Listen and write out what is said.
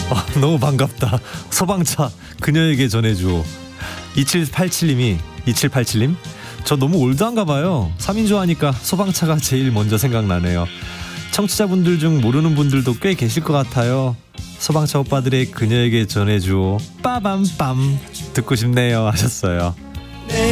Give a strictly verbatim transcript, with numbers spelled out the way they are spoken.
어, 너무 반갑다. 소방차 그녀에게 전해주오. 이칠팔칠님이 이칠팔칠님 저 너무 올드한가 봐요. 삼 인조 하니까 소방차가 제일 먼저 생각나네요. 청취자분들 중 모르는 분들도 꽤 계실 것 같아요. 소방차 오빠들의 그녀에게 전해주오 빠밤빰 듣고 싶네요 하셨어요.